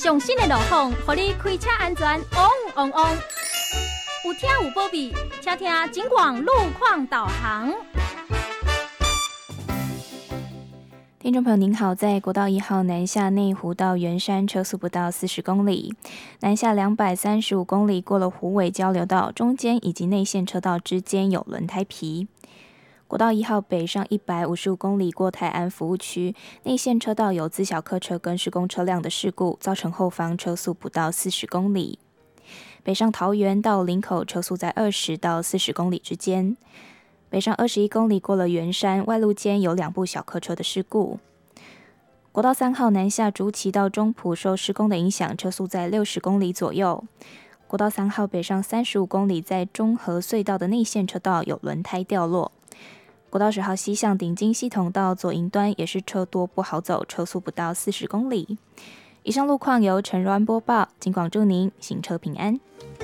上新的路况，让你开车安全旺旺旺。有听有保庇，请听警广路况导航。 听众朋友您好，在国道1号南下内湖到圆山车速不到40公里，南下235公里过了虎尾交流道中间以及内线车道之间有轮胎皮。国道1号北上155公里过泰安服务区，内线车道有自小客车跟施工车辆的事故，造成后方车速不到40公里。北上桃园到林口车速在20到40公里之间。北上21公里过了圆山，外路间有2部小客车的事故。国道3号南下竹崎到中埔受施工的影响，车速在60公里左右。国道3号北上35公里，在中和隧道的内线车道有轮胎掉落。国道10号西向顶金系统道左营端也是车多不好走，车速不到40公里。以上路况由陈若安播报，警广祝您行车平安。